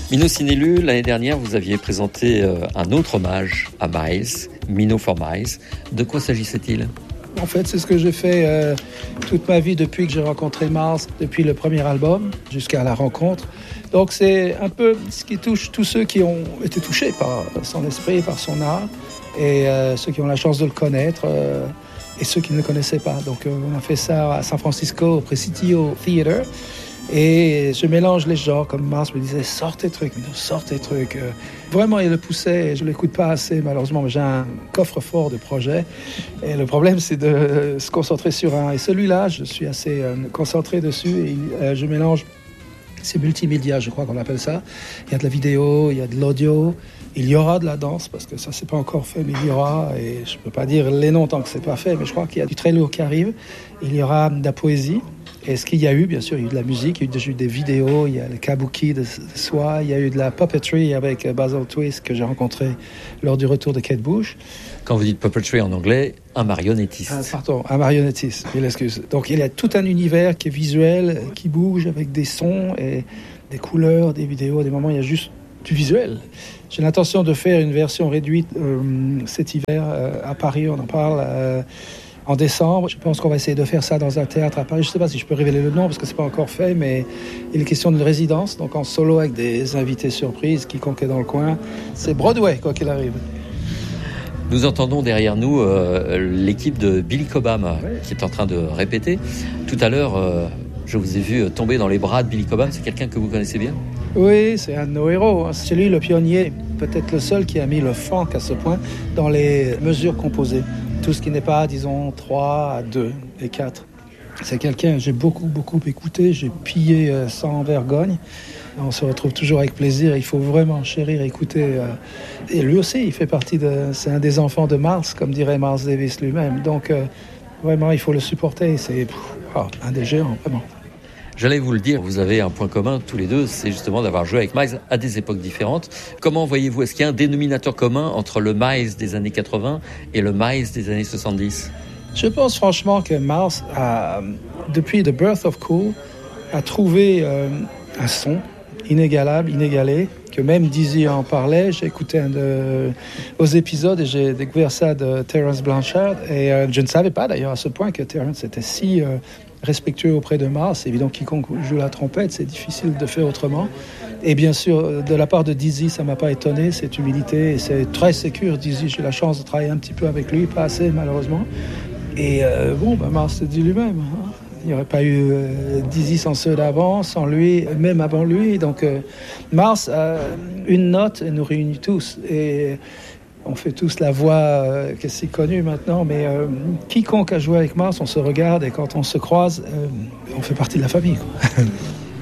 Mino Sinelu, l'année dernière, vous aviez présenté un autre hommage à Miles, Mino for Miles. De quoi s'agissait-il ? En fait, c'est ce que j'ai fait toute ma vie depuis que j'ai rencontré Miles, depuis le premier album jusqu'à la rencontre. Donc c'est un peu ce qui touche tous ceux qui ont été touchés par son esprit, par son art, et ceux qui ont la chance de le connaître et ceux qui ne le connaissaient pas. Donc on a fait ça à San Francisco, au Presidio Theater. Et je mélange les genres, comme Mars me disait, sort tes trucs. Vraiment, il le poussait et je ne l'écoute pas assez, malheureusement, mais j'ai un coffre-fort de projets. Et le problème, c'est de se concentrer sur un. Et celui-là, je suis assez concentré dessus et je mélange. C'est multimédia, je crois qu'on appelle ça. Il y a de la vidéo, il y a de l'audio. Il y aura de la danse, parce que ça, c'est pas encore fait, mais il y aura. Et je peux pas dire les noms tant que c'est pas fait, mais je crois qu'il y a du très lourd qui arrive. Il y aura de la poésie. Et ce qu'il y a eu, bien sûr, il y a eu de la musique, il y a eu des vidéos, il y a le kabuki de soi, il y a eu de la puppetry avec Basil Twist que j'ai rencontré lors du retour de Kate Bush. Quand vous dites puppetry en anglais, un marionnettiste. Un marionnettiste, je m'excuse. Donc il y a tout un univers qui est visuel, qui bouge avec des sons et des couleurs, des vidéos, des moments, il y a juste du visuel. J'ai l'intention de faire une version réduite cet hiver à Paris, on en parle en décembre. Je pense qu'on va essayer de faire ça dans un théâtre à Paris. Je ne sais pas si je peux révéler le nom parce que ce n'est pas encore fait, mais il est question d'une résidence, donc en solo avec des invités surprises, quiconque est dans le coin. C'est Broadway, quoi qu'il arrive. Nous entendons derrière nous l'équipe de Billy Cobham qui est en train de répéter. Tout à l'heure, je vous ai vu tomber dans les bras de Billy Cobham. C'est quelqu'un que vous connaissez bien ? Oui, c'est un de nos héros. C'est lui le pionnier, peut-être le seul qui a mis le funk à ce point dans les mesures composées. Tout ce qui n'est pas, disons, 3 à 2 et 4. C'est quelqu'un que j'ai beaucoup écouté, j'ai pillé sans vergogne. On se retrouve toujours avec plaisir, il faut vraiment chérir, écouter. Et lui aussi, il fait partie c'est un des enfants de Mars, comme dirait Miles Davis lui-même. Donc, vraiment, il faut le supporter. C'est un des géants, vraiment. J'allais vous le dire, vous avez un point commun tous les deux, c'est justement d'avoir joué avec Miles à des époques différentes. Comment voyez-vous, est-ce qu'il y a un dénominateur commun entre le Miles des années 80 et le Miles des années 70 ? Je pense franchement que Miles, depuis The Birth of Cool, a trouvé un son inégalable, inégalé, que même Dizzy en parlait. J'ai écouté aux épisodes et j'ai découvert ça de Terence Blanchard. Et je ne savais pas d'ailleurs à ce point que Terence était si respectueux auprès de Mars. C'est évident, quiconque joue la trompette, c'est difficile de faire autrement. Et bien sûr, de la part de Dizzy, ça ne m'a pas étonné, cette humilité. Et c'est très sécure, Dizzy. J'ai la chance de travailler un petit peu avec lui, pas assez malheureusement. Et Mars s'est dit lui-même. Il n'y aurait pas eu Dizzy sans ceux d'avant, sans lui, même avant lui. Donc Mars a une note et nous réunit tous. Et on fait tous la voix qui est si connue maintenant, mais quiconque a joué avec Mars, on se regarde et quand on se croise, on fait partie de la famille, quoi.